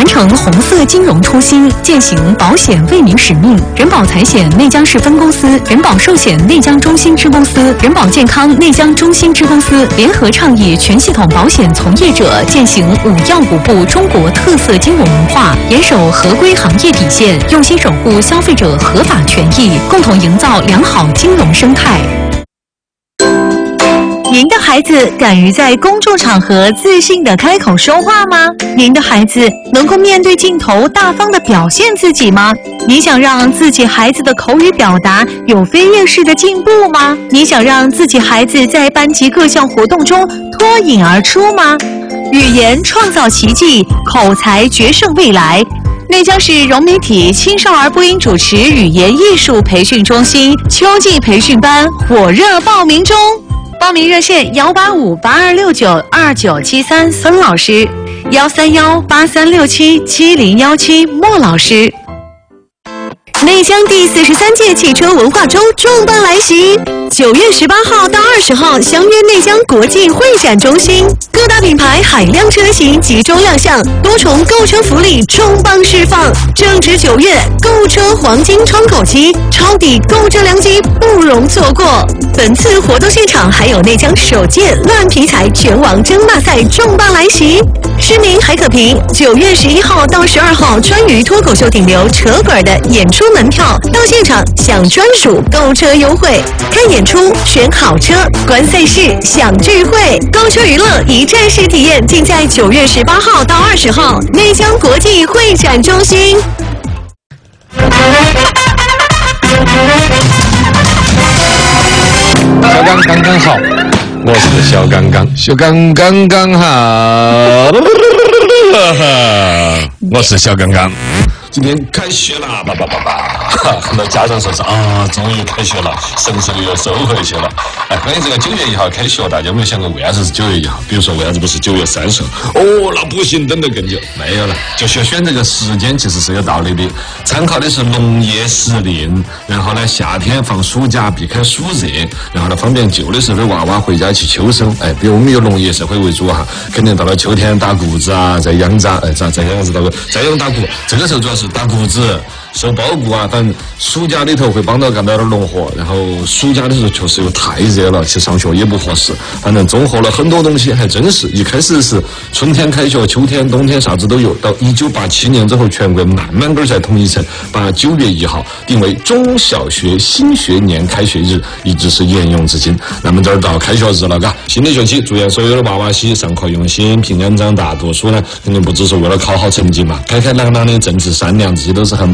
传承红色金融初心，践行保险为民使命。人保财险内江市分公司、人保寿险内江中心支公司、人保健康内江中心支公司联合倡议全系统保险从业者践行5要5不中国特色金融文化，严守合规行业底线，用心守护消费者合法权益，共同营造良好金融生态。您的孩子敢于在公众场合自信地开口说话吗？您的孩子能够面对镜头大方地表现自己吗？你想让自己孩子的口语表达有飞跃式的进步吗？你想让自己孩子在班级各项活动中脱颖而出吗？语言创造奇迹，口才决胜未来。内江市融媒体青少儿播音主持语言艺术培训中心秋季培训班火热报名中。报名热线18582692973孙老师，13183677017莫老师。内江第43届汽车文化周重磅来袭，9月18号到20号相约内江国际会展中心，各大品牌海量车型集中亮相，多重购车福利重磅释放。正值9月，购车黄金窗口期，抄底购车良机不容错过。本次活动现场还有内江首届乱皮财拳王争霸赛重磅来袭，市民还可凭9月11号到12号川渝脱口秀顶流扯滚的演出门票到现场享专属购车优惠，看演出、选好车、观赛事、享聚会，购车娱乐一站式体验，尽在9月18号到20号内江国际会展中心。 小刚刚刚好，我是小刚刚，小刚刚刚好，我是小刚刚。今天开学了，很多家长说是啊，终于开学了，神兽又收回去了。哎，关于这个9月1号开学，大家有没有想过为啥子是9月1号？比如说为啥子不是9月30号？哦，那不行，等得更久。没有了，就选这个时间其实是有道理的，参考的是农业时令，然后呢夏天放暑假避开暑热，然后呢方便旧的时候的娃娃回家去秋收。哎，比如我们以农业社会为主哈，肯定到了秋天打谷子啊，在养杂，在养子打谷，再用打谷，这个时候主要是打谷子。收包谷啊，反正暑假里头会帮到干到点农活，然后暑假的时候确实又太热了，去上学也不合适，反正综合了很多东西，还真是一开始是春天开学，秋天、冬天啥子都有，到1987年之后，全国慢慢才统一成把9月1号定为中小学新学年开学日，一直是沿用至今。那么这儿到开学日了，嘎，新的学期，祝愿所有的娃娃些上课用心，平安长大，读书呢肯定不只是为了考好成绩嘛，开开朗朗的，正直善良，这些都是很